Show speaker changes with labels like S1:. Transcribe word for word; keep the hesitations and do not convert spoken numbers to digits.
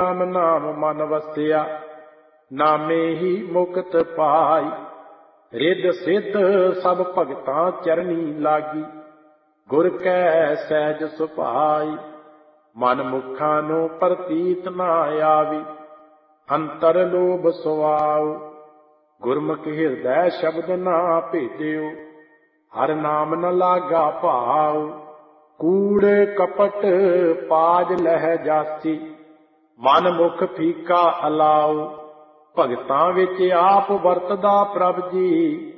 S1: ਰਾਮ ਨਾਮ ਮਨ ਵਸਿਆ, ਨਾਮੇ ਹੀ ਮੁਕਤ ਪਾਈ। ਰਿੱਧ ਸਿੱਧ ਸਭ ਭਗਤਾਂ ਚਰਨੀ ਲਾਗੀ, ਗੁਰ ਕੈ ਸਹਿਜ ਸੁਭਾਈ। ਮਨ ਮੁਖਾਂ ਨੂੰ ਪ੍ਰਤੀਤ ਨਾ ਆਵੀ, ਅੰਤਰ ਲੋਭ ਸੁਆਉ। ਗੁਰਮੁਖ ਹਿਰਦੈ ਸ਼ਬਦ ਨਾ ਭੇਜਿਓ, ਹਰ ਨਾਮ ਨ ਲਾਗਾ ਭਾਉ। ਕੂੜ ਕਪਟ ਪਾਜ ਲਹਿ ਜਾਸੀ, ਮਨ ਮੁਖ ਫੀਕਾ ਅਲਾਉ। ਭਗਤਾਂ ਵਿੱਚ ਆਪ ਵਰਤਦਾ ਪ੍ਰਭ ਜੀ,